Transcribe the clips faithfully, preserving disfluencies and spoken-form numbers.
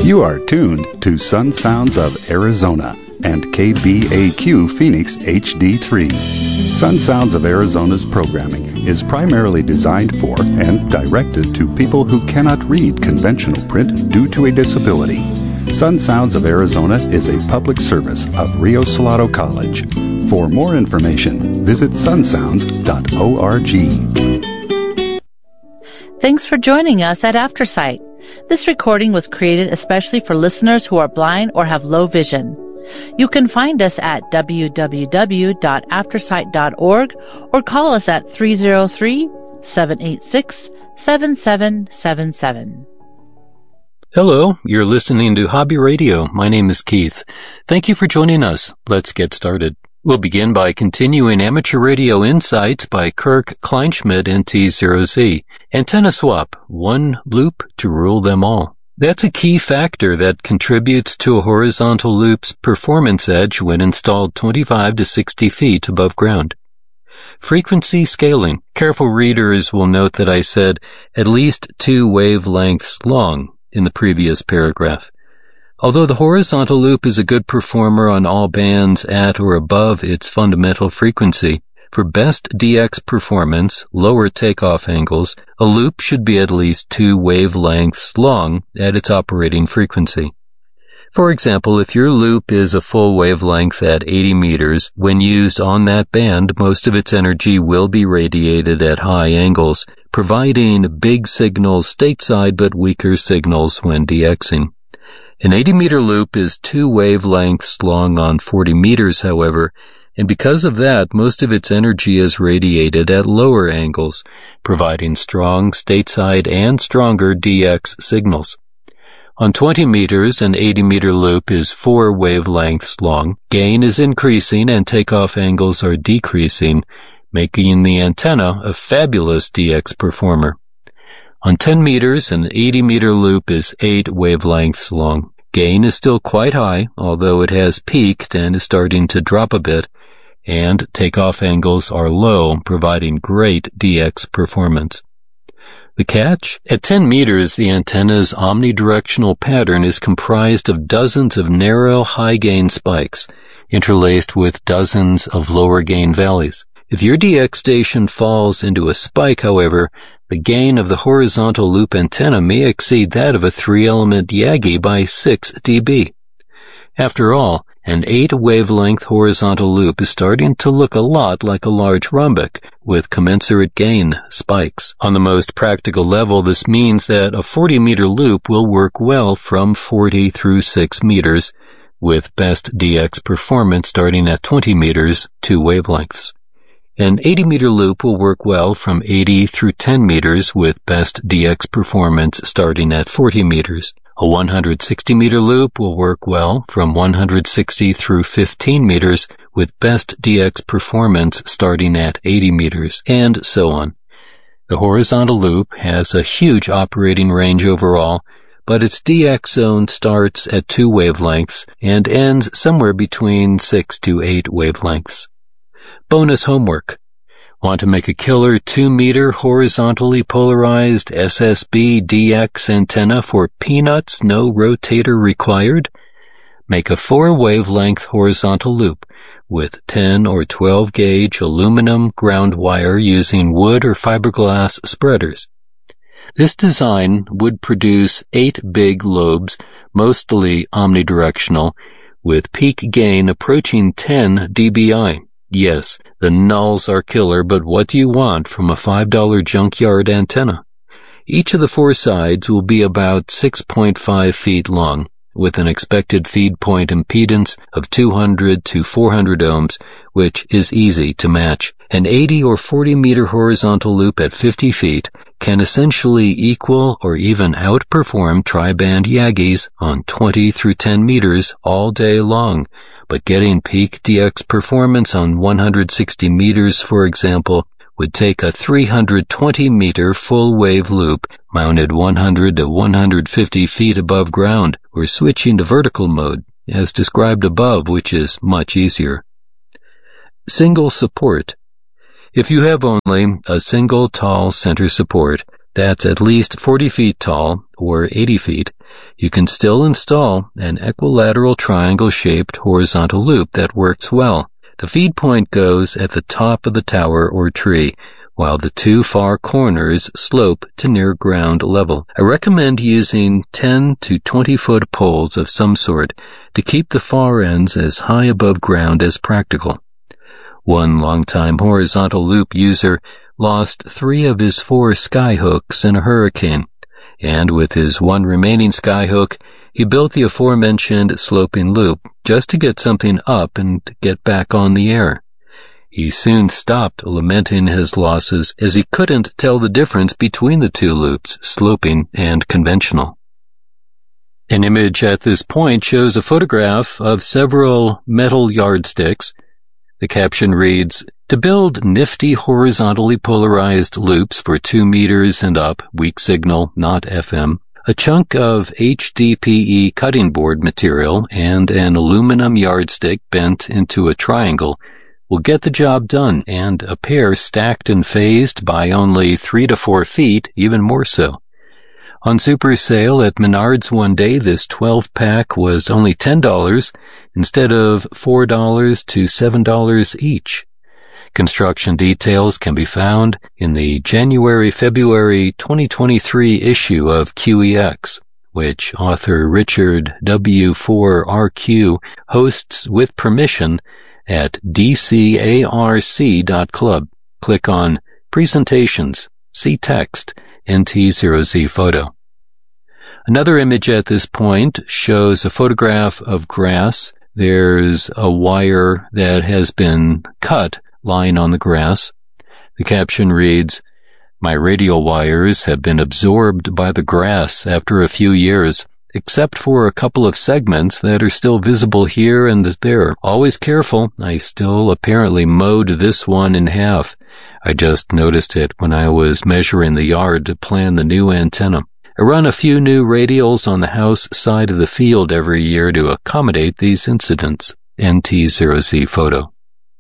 You are tuned to Sun Sounds of Arizona and K B A Q Phoenix H D three. Sun Sounds of Arizona's programming is primarily designed for and directed to people who cannot read conventional print due to a disability. Sun Sounds of Arizona is a public service of Rio Salado College. For more information, visit sun sounds dot org. Thanks for joining us at Aftersight. This recording was created especially for listeners who are blind or have low vision. You can find us at w w w dot aftersight dot org or call us at three oh three, seven eight six, seven seven seven seven. Hello, you're listening to Hobby Radio. My name is Keith. Thank you for joining us. Let's get started. We'll begin by continuing Amateur Radio Insights by Kirk Kleinschmidt N T zero Z. Antenna swap, one loop to rule them all. That's a key factor that contributes to a horizontal loop's performance edge when installed twenty-five to sixty feet above ground. Frequency scaling. Careful readers will note that I said at least two wavelengths long in the previous paragraph. Although the horizontal loop is a good performer on all bands at or above its fundamental frequency, for best D X performance, lower takeoff angles, a loop should be at least two wavelengths long at its operating frequency. For example, if your loop is a full wavelength at eighty meters, when used on that band, most of its energy will be radiated at high angles, providing big signals stateside but weaker signals when DXing. An eighty meter loop is two wavelengths long on forty meters, however, and because of that, most of its energy is radiated at lower angles, providing strong stateside and stronger D X signals. On twenty meters, an eighty meter loop is four wavelengths long. Gain is increasing and takeoff angles are decreasing, making the antenna a fabulous D X performer. On ten meters, an eighty meter loop is eight wavelengths long. Gain is still quite high, although it has peaked and is starting to drop a bit, and takeoff angles are low, providing great D X performance. The catch? At ten meters, the antenna's omnidirectional pattern is comprised of dozens of narrow high-gain spikes, interlaced with dozens of lower-gain valleys. If your D X station falls into a spike, however, the gain of the horizontal loop antenna may exceed that of a three-element Yagi by six decibels. After all, an eight-wavelength horizontal loop is starting to look a lot like a large rhombic, with commensurate gain spikes. On the most practical level, this means that a forty meter loop will work well from forty through six meters, with best D X performance starting at twenty meters, two wavelengths. An eighty meter loop will work well from eighty through ten meters with best D X performance starting at forty meters. A one hundred sixty meter loop will work well from one hundred sixty through fifteen meters with best D X performance starting at eighty meters, and so on. The horizontal loop has a huge operating range overall, but its D X zone starts at two wavelengths and ends somewhere between six to eight wavelengths. Bonus homework. Want to make a killer two meter horizontally polarized S S B D X antenna for peanuts, no rotator required? Make a four wavelength horizontal loop with ten or twelve gauge aluminum ground wire using wood or fiberglass spreaders. This design would produce eight big lobes, mostly omnidirectional, with peak gain approaching ten decibels. Yes, the nulls are killer, but what do you want from a five dollar junkyard antenna? Each of the four sides will be about six point five feet long, with an expected feed point impedance of two hundred to four hundred ohms, which is easy to match. An eighty or forty meter horizontal loop at fifty feet can essentially equal or even outperform tri-band Yagis on twenty through ten meters all day long. But getting peak D X performance on one hundred sixty meters, for example, would take a three hundred twenty meter full-wave loop mounted one hundred to one hundred fifty feet above ground, or switching to vertical mode, as described above, which is much easier. Single support. If you have only a single tall center support that's at least forty feet tall, or eighty feet, you can still install an equilateral triangle-shaped horizontal loop that works well. The feed point goes at the top of the tower or tree, while the two far corners slope to near ground level. I recommend using ten to twenty foot poles of some sort to keep the far ends as high above ground as practical. One longtime horizontal loop user lost three of his four skyhooks in a hurricane, and with his one remaining skyhook, he built the aforementioned sloping loop just to get something up and get back on the air. He soon stopped lamenting his losses as he couldn't tell the difference between the two loops, sloping and conventional. An image at this point shows a photograph of several metal yardsticks. The caption reads, "To build nifty horizontally polarized loops for two meters and up, weak signal, not F M, a chunk of H D P E cutting board material and an aluminum yardstick bent into a triangle will get the job done, and a pair stacked and phased by only three to four feet, even more so. On super sale at Menards one day, this twelve-pack was only ten dollars instead of four dollars to seven dollars each. Construction details can be found in the January February twenty twenty-three issue of Q E X, which author Richard W four R Q hosts with permission at D C A R C dot club. Click on Presentations, see text, N T zero Z photo. Another image at this point shows a photograph of grass. There's a wire that has been cut lying on the grass. The caption reads, "My radial wires have been absorbed by the grass after a few years, except for a couple of segments that are still visible here and there. Always careful, I still apparently mowed this one in half. I just noticed it when I was measuring the yard to plan the new antenna. I run a few new radials on the house side of the field every year to accommodate these incidents." N T zero Z photo.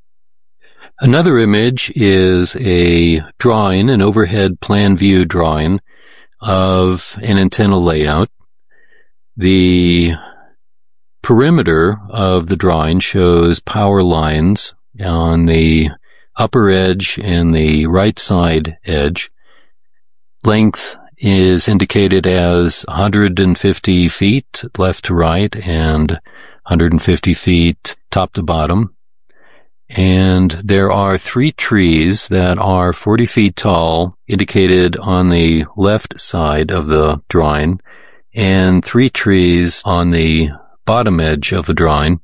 Another image is a drawing, an overhead plan view drawing of an antenna layout. The perimeter of the drawing shows power lines on the upper edge and the right side edge. Length is indicated as one hundred fifty feet left to right and one hundred fifty feet top to bottom. And there are three trees that are forty feet tall, indicated on the left side of the drawing, and three trees on the bottom edge of the drawing.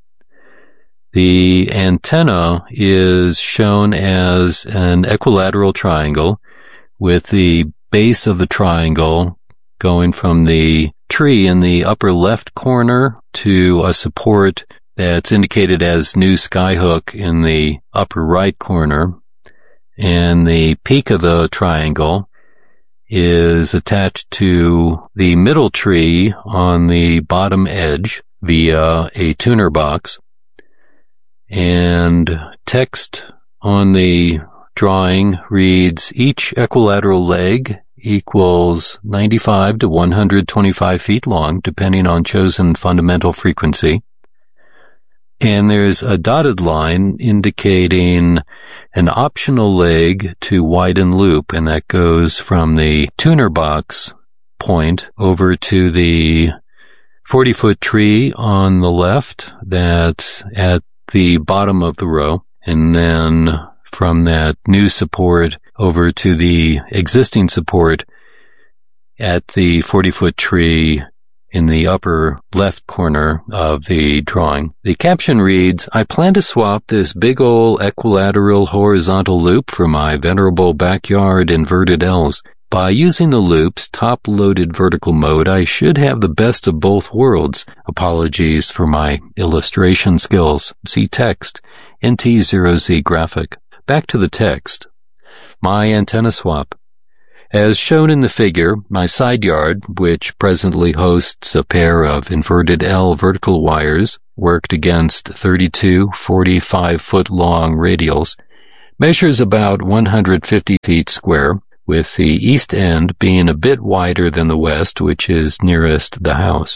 The antenna is shown as an equilateral triangle, with the base of the triangle going from the tree in the upper left corner to a support that's indicated as new skyhook in the upper right corner, and the peak of the triangle is attached to the middle tree on the bottom edge via a tuner box. And text on the drawing reads, "Each equilateral leg equals ninety-five to one hundred twenty-five feet long, depending on chosen fundamental frequency." And there's a dotted line indicating an optional leg to widen loop, and that goes from the tuner box point over to the forty-foot tree on the left that's at the bottom of the row, and then from that new support over to the existing support at the forty-foot tree in the upper left corner of the drawing. The caption reads, "I plan to swap this big ol' equilateral horizontal loop for my venerable backyard inverted L's. By using the loop's top-loaded vertical mode, I should have the best of both worlds. Apologies for my illustration skills. See text, N T zero Z graphic." Back to the text. My antenna swap. As shown in the figure, my side yard, which presently hosts a pair of inverted L vertical wires worked against thirty-two forty-five foot long radials, measures about one hundred fifty feet square, with the east end being a bit wider than the west, which is nearest the house.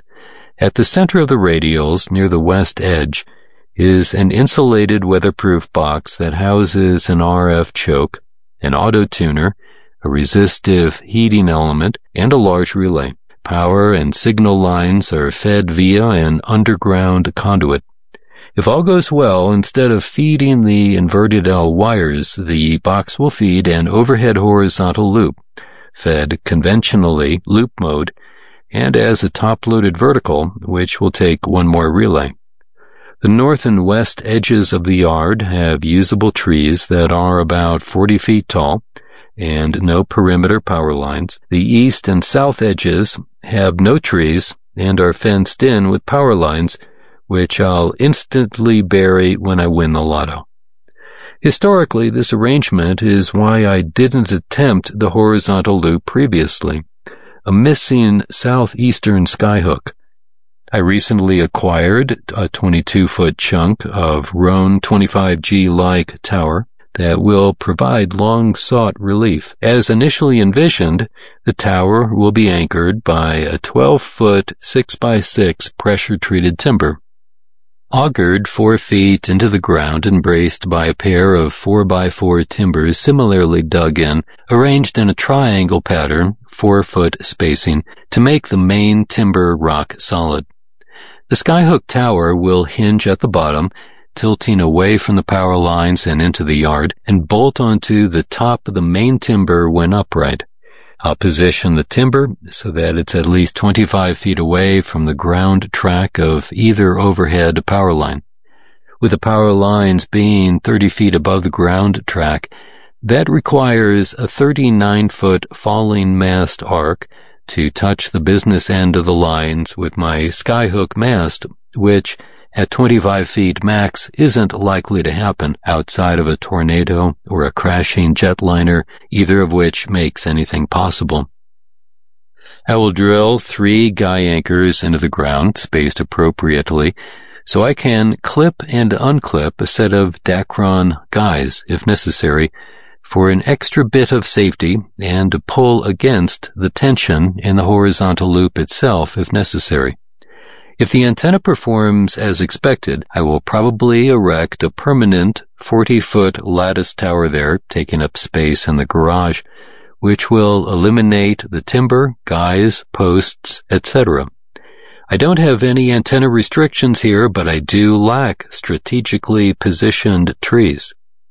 At the center of the radials, near the west edge, is an insulated weatherproof box that houses an R F choke, an auto tuner, a resistive heating element, and a large relay. Power and signal lines are fed via an underground conduit. If all goes well, instead of feeding the inverted L wires, the box will feed an overhead horizontal loop, fed conventionally loop mode, and as a top-loaded vertical, which will take one more relay. The north and west edges of the yard have usable trees that are about forty feet tall, and no perimeter power lines. The east and south edges have no trees and are fenced in with power lines, which I'll instantly bury when I win the lotto. Historically, this arrangement is why I didn't attempt the horizontal loop previously, a missing southeastern skyhook. I recently acquired a twenty-two foot chunk of Roan twenty-five G-like tower that will provide long-sought relief. As initially envisioned, the tower will be anchored by a twelve foot six by six pressure-treated timber, augured four feet into the ground and braced by a pair of four by four timbers similarly dug in, arranged in a triangle pattern, four foot spacing, to make the main timber rock solid. The skyhook tower will hinge at the bottom, tilting away from the power lines and into the yard, and bolt onto the top of the main timber when upright. I'll position the timber so that it's at least twenty-five feet away from the ground track of either overhead power line. With the power lines being thirty feet above the ground track, that requires a thirty-nine foot falling mast arc to touch the business end of the lines with my skyhook mast, which at twenty-five feet max isn't likely to happen outside of a tornado or a crashing jetliner, either of which makes anything possible. I will drill three guy anchors into the ground, spaced appropriately, so I can clip and unclip a set of Dacron guys, if necessary, for an extra bit of safety and to pull against the tension in the horizontal loop itself, if necessary. If the antenna performs as expected, I will probably erect a permanent forty foot lattice tower there, taking up space in the garage, which will eliminate the timber, guys, posts, et cetera. I don't have any antenna restrictions here, but I do lack strategically positioned trees.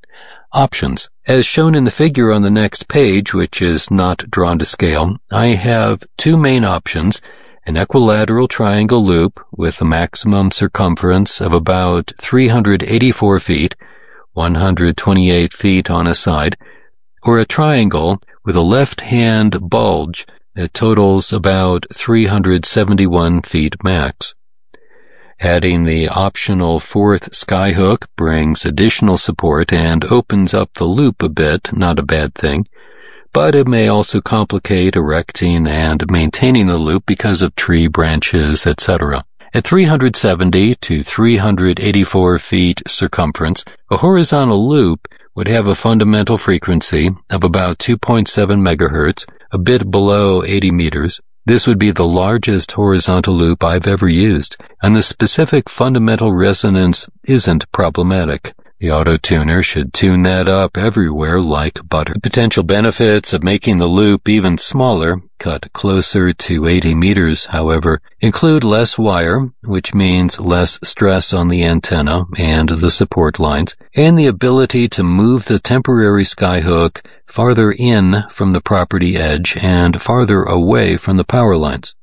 Options. As shown in the figure on the next page, which is not drawn to scale, I have two main options: an equilateral triangle loop with a maximum circumference of about three hundred eighty-four feet, one hundred twenty-eight feet on a side, or a triangle with a left-hand bulge that totals about three hundred seventy-one feet max. Adding the optional fourth skyhook brings additional support and opens up the loop a bit, not a bad thing, but it may also complicate erecting and maintaining the loop because of tree branches, et cetera. At three hundred seventy to three hundred eighty-four feet circumference, a horizontal loop would have a fundamental frequency of about two point seven megahertz, a bit below eighty meters. This would be the largest horizontal loop I've ever used, and the specific fundamental resonance isn't problematic. The auto-tuner should tune that up everywhere like butter. The potential benefits of making the loop even smaller, cut closer to eighty meters, however, include less wire, which means less stress on the antenna and the support lines, and the ability to move the temporary skyhook farther in from the property edge and farther away from the power lines.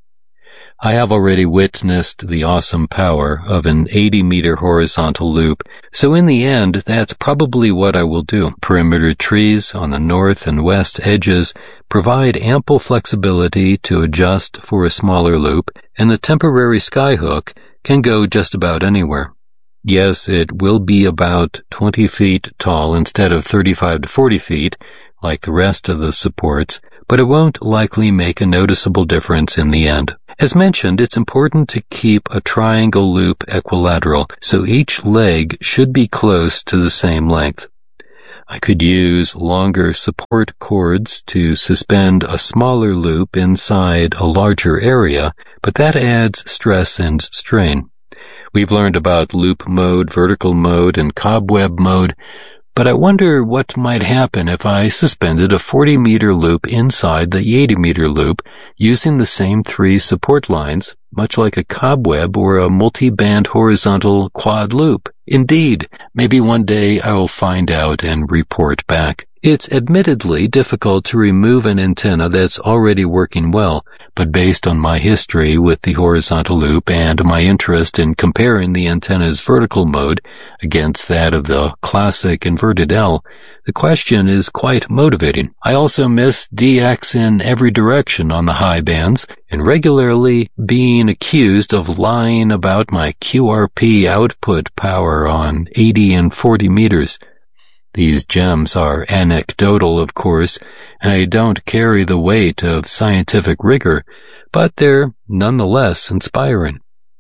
I have already witnessed the awesome power of an eighty meter horizontal loop, so in the end, that's probably what I will do. Perimeter trees on the north and west edges provide ample flexibility to adjust for a smaller loop, and the temporary skyhook can go just about anywhere. Yes, it will be about twenty feet tall instead of thirty-five to forty feet, like the rest of the supports, but it won't likely make a noticeable difference in the end. As mentioned, it's important to keep a triangle loop equilateral, so each leg should be close to the same length. I could use longer support cords to suspend a smaller loop inside a larger area, but that adds stress and strain. We've learned about loop mode, vertical mode, and cobweb mode, but I wonder what might happen if I suspended a forty meter loop inside the eighty meter loop using the same three support lines, much like a cobweb or a multi-band horizontal quad loop. Indeed, maybe one day I will find out and report back. It's admittedly difficult to remove an antenna that's already working well, but based on my history with the horizontal loop and my interest in comparing the antenna's vertical mode against that of the classic inverted L, the question is quite motivating. I also miss D X in every direction on the high bands and regularly being accused of lying about my Q R P output power on eighty and forty meters. These gems are anecdotal, of course, and I don't carry the weight of scientific rigor, but they're nonetheless inspiring.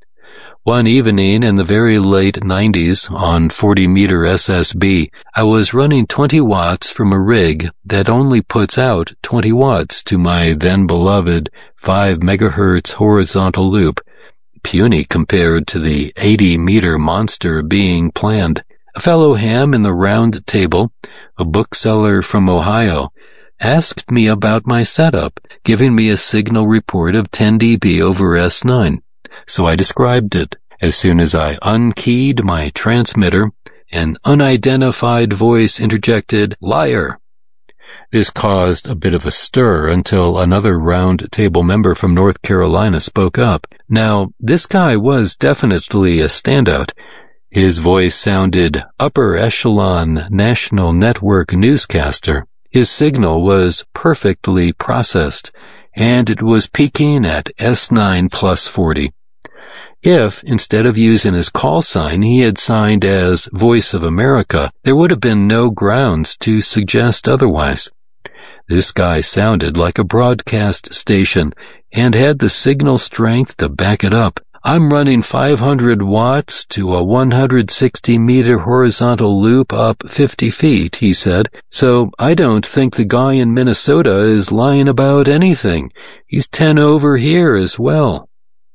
One evening in the very late nineties on forty meter S S B, I was running twenty watts from a rig that only puts out twenty watts to my then beloved five megahertz horizontal loop, puny compared to the eighty meter monster being planned. A fellow ham in the round table, a bookseller from Ohio, asked me about my setup, giving me a signal report of ten decibels over S nine. So I described it. As soon as I unkeyed my transmitter, an unidentified voice interjected, "Liar." This caused a bit of a stir until another round table member from North Carolina spoke up. Now, this guy was definitely a standout. His voice sounded upper echelon national network newscaster. His signal was perfectly processed, and it was peaking at S nine plus forty. If, instead of using his call sign, he had signed as Voice of America, there would have been no grounds to suggest otherwise. This guy sounded like a broadcast station and had the signal strength to back it up. "I'm running five hundred watts to a one hundred sixty meter horizontal loop up fifty feet, he said, "so I don't think the guy in Minnesota is lying about anything. He's ten over here as well."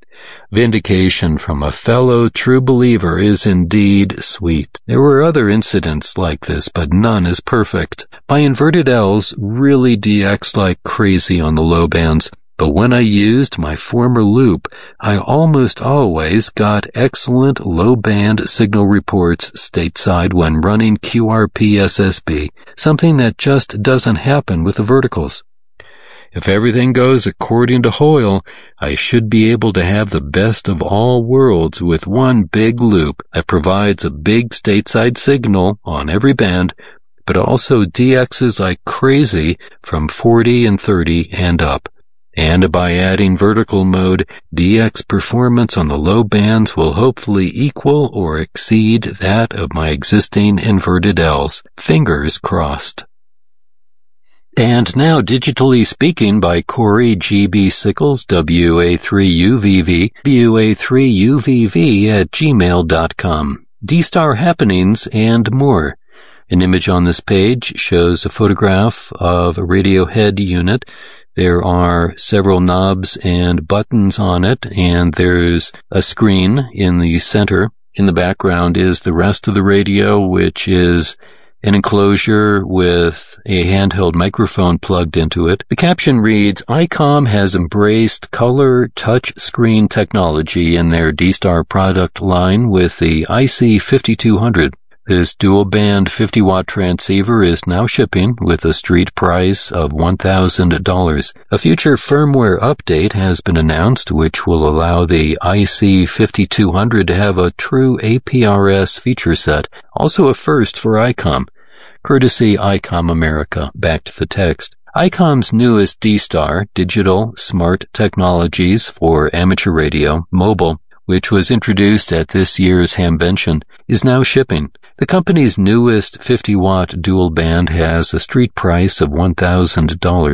Vindication from a fellow true believer is indeed sweet. There were other incidents like this, but none as perfect. My inverted L's really D X'd like crazy on the low bands. But when I used my former loop, I almost always got excellent low-band signal reports stateside when running Q R P S S B, something that just doesn't happen with the verticals. If everything goes according to Hoyle, I should be able to have the best of all worlds with one big loop that provides a big stateside signal on every band, but also D X's like crazy from forty and thirty and up. And by adding vertical mode, D X performance on the low bands will hopefully equal or exceed that of my existing inverted L's. Fingers crossed. And now Digitally Speaking by Corey G B Sickles, W A three U V V, W A three U V V at gmail dot com. D-Star happenings and more. An image on this page shows a photograph of a radio head unit. There are several knobs and buttons on it, and there's a screen in the center. In the background is the rest of the radio, which is an enclosure with a handheld microphone plugged into it. The caption reads, I COM has embraced color touch screen technology in their D-Star product line with the I C fifty-two hundred. This dual-band fifty watt transceiver is now shipping with a street price of one thousand dollars. A future firmware update has been announced which will allow the I C fifty-two hundred to have a true A P R S feature set, also a first for I COM. Courtesy I COM America. Back to the text. I COM's newest D-Star, Digital Smart Technologies for Amateur Radio, Mobile, which was introduced at this year's Hamvention, is now shipping. The company's newest fifty watt dual band has a street price of one thousand dollars.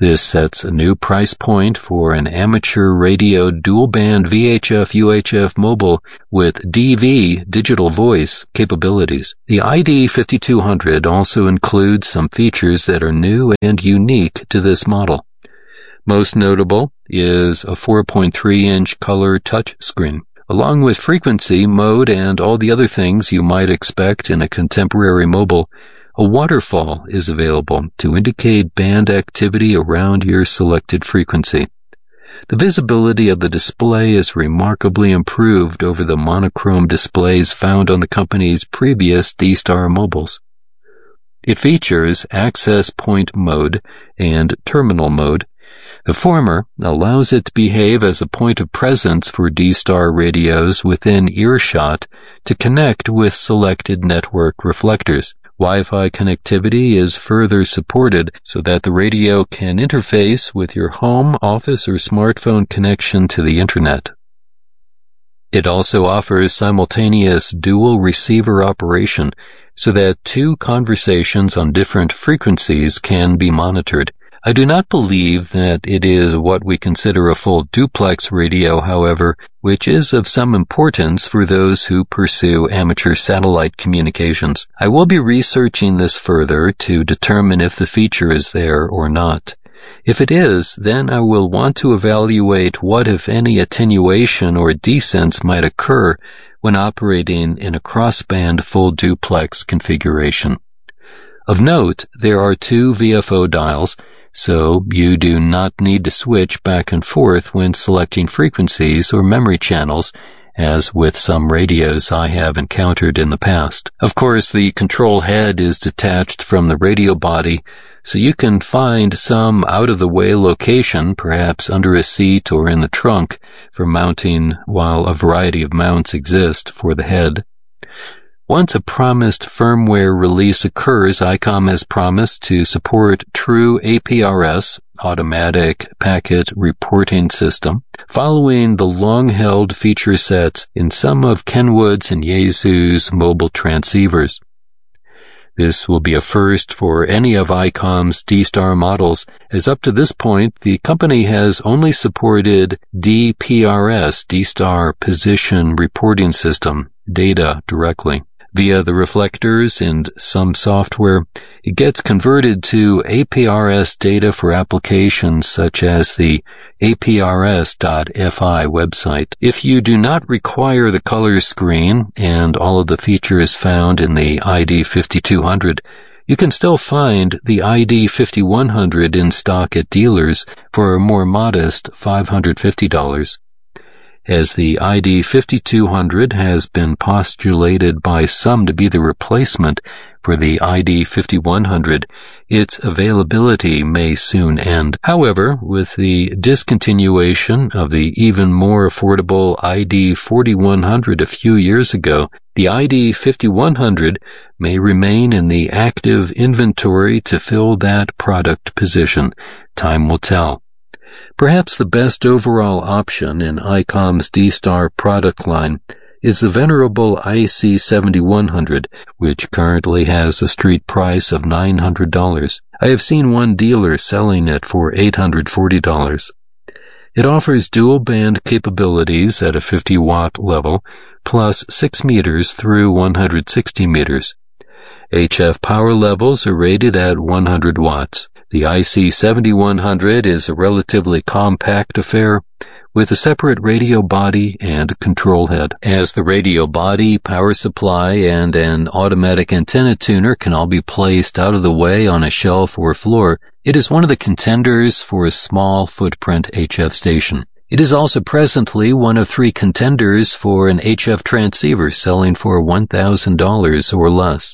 This sets a new price point for an amateur radio dual-band V H F U H F mobile with D V digital voice capabilities. The I D fifty-two hundred also includes some features that are new and unique to this model. Most notable is a four point three inch color touchscreen. Along with frequency, mode, and all the other things you might expect in a contemporary mobile, a waterfall is available to indicate band activity around your selected frequency. The visibility of the display is remarkably improved over the monochrome displays found on the company's previous D-Star mobiles. It features access point mode and terminal mode. The former allows it to behave as a point of presence for D-Star radios within earshot to connect with selected network reflectors. Wi-Fi connectivity is further supported so that the radio can interface with your home, office, or smartphone connection to the Internet. It also offers simultaneous dual receiver operation so that two conversations on different frequencies can be monitored. I do not believe that it is what we consider a full duplex radio, however, which is of some importance for those who pursue amateur satellite communications. I will be researching this further to determine if the feature is there or not. If it is, then I will want to evaluate what, if any, attenuation or descents might occur when operating in a crossband full duplex configuration. Of note, there are two V F O dials, so you do not need to switch back and forth when selecting frequencies or memory channels, as with some radios I have encountered in the past. Of course, the control head is detached from the radio body, so you can find some out-of-the-way location, perhaps under a seat or in the trunk, for mounting, while a variety of mounts exist for the head. Once a promised firmware release occurs, I COM has promised to support true A P R S, Automatic Packet Reporting System, following the long-held feature sets in some of Kenwood's and Yaesu's mobile transceivers. This will be a first for any of I COM's D-Star models, as up to this point the company has only supported D P R S, D-Star Position Reporting System, data directly. Via the reflectors and some software, it gets converted to A P R S data for applications such as the A P R S dot F I website. If you do not require the color screen and all of the features found in the I D fifty-two hundred, you can still find the I D fifty-one hundred in stock at dealers for a more modest five hundred fifty dollars. As the I D fifty-two hundred has been postulated by some to be the replacement for the I D fifty-one hundred, its availability may soon end. However, with the discontinuation of the even more affordable I D forty-one hundred a few years ago, the I D fifty-one hundred may remain in the active inventory to fill that product position. Time will tell. Perhaps the best overall option in I COM's D-Star product line is the venerable I C seventy-one hundred, which currently has a street price of nine hundred dollars. I have seen one dealer selling it for eight hundred forty dollars. It offers dual-band capabilities at a fifty watt level, plus six meters through one hundred sixty meters. H F power levels are rated at one hundred watts. The I C seventy-one hundred is a relatively compact affair with a separate radio body and control head. As the radio body, power supply, and an automatic antenna tuner can all be placed out of the way on a shelf or floor, it is one of the contenders for a small footprint H F station. It is also presently one of three contenders for an H F transceiver selling for one thousand dollars or less.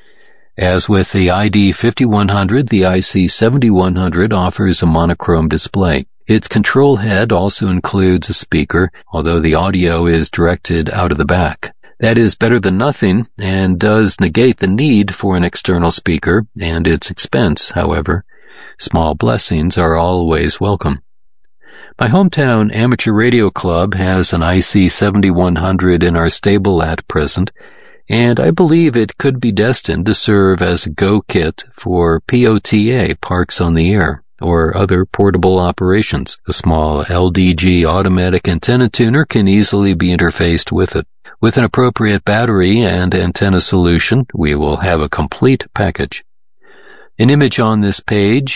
As with the I D fifty-one hundred, the I C seventy-one hundred offers a monochrome display. Its control head also includes a speaker, although the audio is directed out of the back. That is better than nothing, and does negate the need for an external speaker and its expense, however. Small blessings are always welcome. My hometown amateur radio club has an I C seventy-one hundred in our stable at present, and I believe it could be destined to serve as a go kit for P O T A Parks on the Air. or other portable operations. A small L D G automatic antenna tuner can easily be interfaced with it. With an appropriate battery and antenna solution, we will have a complete package. An image on this page